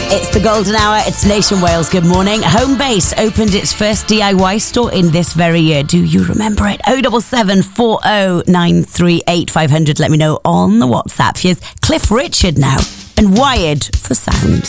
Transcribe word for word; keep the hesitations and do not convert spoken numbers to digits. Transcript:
It's the golden hour. It's Nation Wales. Good morning. Homebase opened its first D I Y store in this very year. Do you remember it? oh seven seven, four oh nine three eight five hundred. Let me know on the WhatsApp. Here's Cliff Richard now and Wired for Sound.